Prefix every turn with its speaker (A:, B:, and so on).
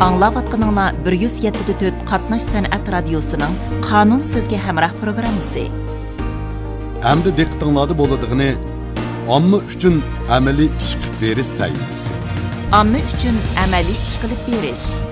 A: Аңлаватқаныңла 107.4 Qatnash San'at Radiosu'nun Qanun Sizge Hemrah programısı.
B: Әмді диqqətinizdə bo'ladiğini omma uchun amaliy ish qilib berish sayılması.
A: Omma uchun amaliy ish qilib berish.